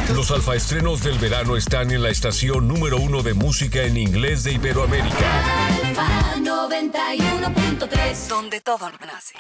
Los alfaestrenos del verano están en la estación número 1 de música en inglés de Iberoamérica. Alfa 91.3, donde todo nace.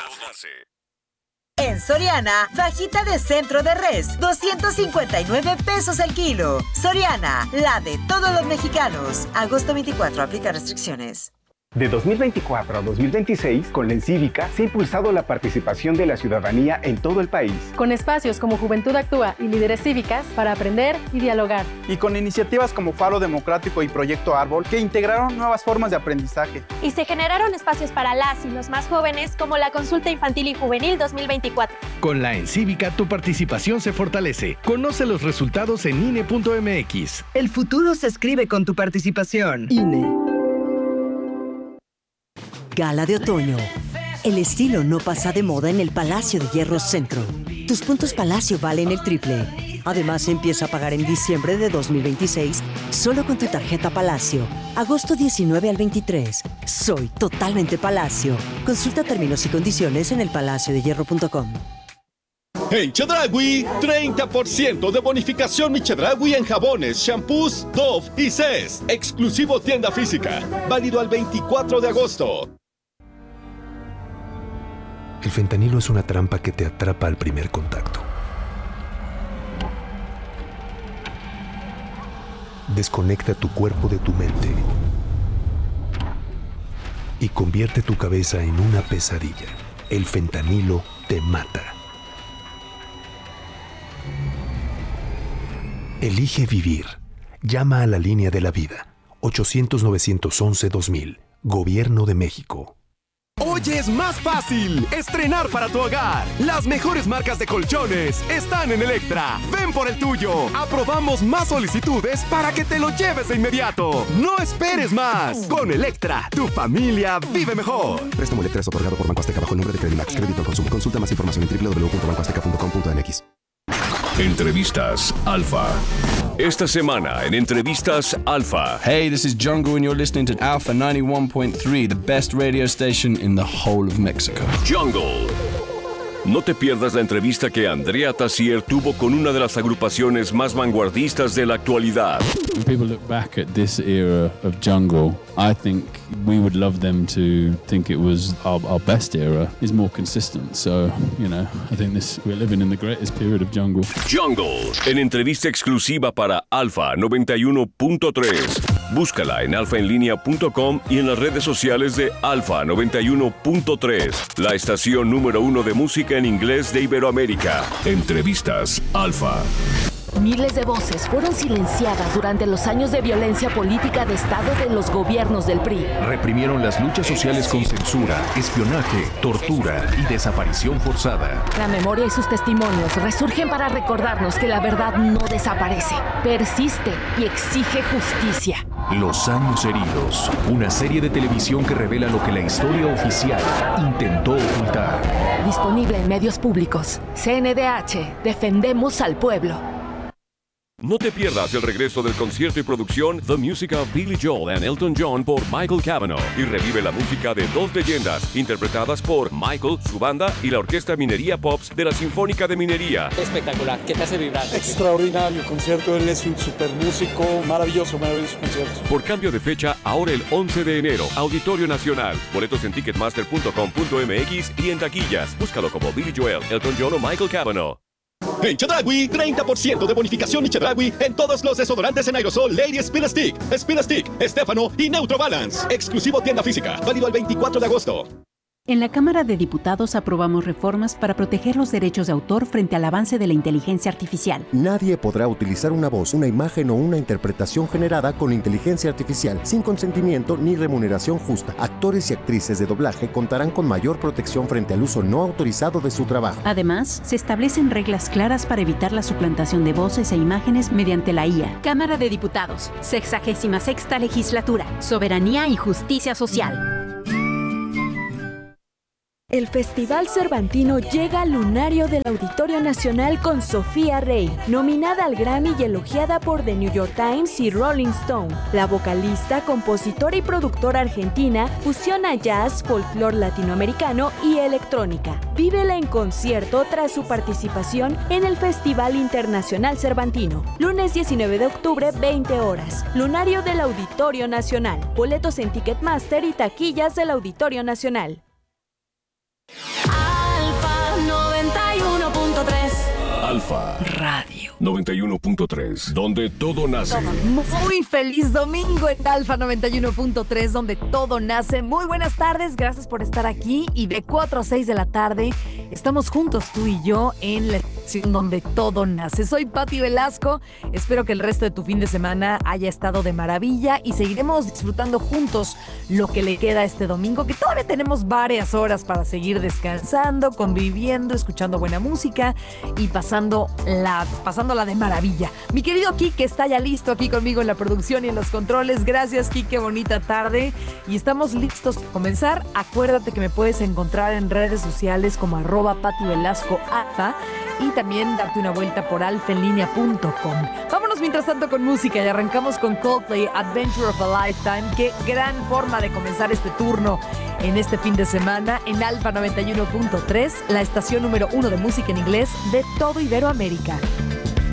En Soriana, fajita de centro de res, 259 pesos el kilo. Soriana, la de todos los mexicanos. Agosto 24, aplica restricciones. De 2024 a 2026, con la Encívica se ha impulsado la participación de la ciudadanía en todo el país. Con espacios como Juventud Actúa y Líderes Cívicas para aprender y dialogar. Y con iniciativas como Faro Democrático y Proyecto Árbol que integraron nuevas formas de aprendizaje. Y se generaron espacios para las y los más jóvenes como la Consulta Infantil y Juvenil 2024. Con la Encívica tu participación se fortalece. Conoce los resultados en INE.mx. El futuro se escribe con tu participación. INE. Gala de otoño. El estilo no pasa de moda en el Palacio de Hierro Centro. Tus puntos Palacio valen el triple. Además, empieza a pagar en diciembre de 2026 solo con tu tarjeta Palacio. Agosto 19 al 23. Soy totalmente Palacio. Consulta términos y condiciones en elpalaciodehierro.com. En Chedraui, 30% de bonificación mi Chedraui en jabones, shampoos, Dove y Cés. Exclusivo tienda física. Válido al 24 de agosto. El fentanilo es una trampa que te atrapa al primer contacto. Desconecta tu cuerpo de tu mente y convierte tu cabeza en una pesadilla. El fentanilo te mata. Elige vivir. Llama a la línea de la vida. 800-911-2000. Gobierno de México. Hoy es más fácil estrenar para tu hogar. Las mejores marcas de colchones están en Electra. Ven por el tuyo. Aprobamos más solicitudes para que te lo lleves de inmediato. No esperes más. Con Electra, tu familia vive mejor. Préstamo Electra es otorgado por Banco Azteca bajo el nombre de Credimax. Crédito al consumo. Consulta más información en www.bancoazteca.com.mx. Entrevistas Alfa. Esta semana en Entrevistas Alfa. Hey, this is Jungle and you're listening to Alpha 91.3, the best radio station in the whole of Mexico. Jungle. No te pierdas la entrevista que Andrea Tassier tuvo con una de las agrupaciones más vanguardistas de la actualidad. When people look back at this era of Jungle, I think we would love them to think it was our best era. It's more consistent. So, you know, I think we're living in the greatest period of Jungle. Jungle, en entrevista exclusiva para Alfa 91.3. Búscala en alfaenlinea.com y en las redes sociales de Alfa 91.3, la estación número 1 de música en inglés de Iberoamérica. Entrevistas Alfa. Miles de voces fueron silenciadas durante los años de violencia política de Estado de los gobiernos del PRI. Reprimieron las luchas sociales con censura, espionaje, tortura y desaparición forzada. La memoria y sus testimonios resurgen para recordarnos que la verdad no desaparece, persiste y exige justicia. Los años heridos, una serie de televisión que revela lo que la historia oficial intentó ocultar. Disponible en medios públicos. CNDH, defendemos al pueblo. No te pierdas el regreso del concierto y producción The Music of Billy Joel and Elton John por Michael Cavanaugh y revive la música de dos leyendas interpretadas por Michael, su banda y la Orquesta Minería Pops de la Sinfónica de Minería. Espectacular, ¿qué te hace vibrar? Extraordinario concierto, él es un super músico, maravilloso concierto. Por cambio de fecha, ahora el 11 de enero, Auditorio Nacional. Boletos en ticketmaster.com.mx y en taquillas. Búscalo como Billy Joel, Elton John o Michael Cavanaugh. En Chedraui, 30% de bonificación mi Chedraui en todos los desodorantes en aerosol Lady Spill Stick, Stefano y Neutro Balance. Exclusivo tienda física, válido el 24 de agosto. En la Cámara de Diputados aprobamos reformas para proteger los derechos de autor frente al avance de la inteligencia artificial. Nadie podrá utilizar una voz, una imagen o una interpretación generada con inteligencia artificial sin consentimiento ni remuneración justa. Actores y actrices de doblaje contarán con mayor protección frente al uso no autorizado de su trabajo. Además, se establecen reglas claras para evitar la suplantación de voces e imágenes mediante la IA. Cámara de Diputados, 66ª Legislatura, Soberanía y Justicia Social. El Festival Cervantino llega al lunario del Auditorio Nacional con Sofía Rey, nominada al Grammy y elogiada por The New York Times y Rolling Stone. La vocalista, compositora y productora argentina fusiona jazz, folclore latinoamericano y electrónica. Vívela en concierto tras su participación en el Festival Internacional Cervantino. Lunes 19 de octubre, 20 horas. Lunario del Auditorio Nacional. Boletos en Ticketmaster y taquillas del Auditorio Nacional. Alfa 91.3. Alfa Radio 91.3, donde todo nace. Muy feliz domingo en Alfa 91.3, donde todo nace. Muy buenas tardes, gracias por estar aquí. Y de 4 a 6 de la tarde estamos juntos tú y yo en la estación donde todo nace. Soy Pati Velasco, espero que el resto de tu fin de semana haya estado de maravilla y seguiremos disfrutando juntos lo que le queda este domingo, que todavía tenemos varias horas para seguir descansando, conviviendo, escuchando buena música y pasándola de maravilla. Mi querido Quique está ya listo aquí conmigo en la producción y en los controles. Gracias, Quique, bonita tarde. Y estamos listos para comenzar. Acuérdate que me puedes encontrar en redes sociales como @PatiVelascoAlfa y también darte una vuelta por alfaenlinea.com. Vámonos mientras tanto con música y arrancamos con Coldplay, Adventure of a Lifetime. Qué gran forma de comenzar este turno en este fin de semana en Alfa 91.3, la estación número 1 de música en inglés de todo Iberoamérica.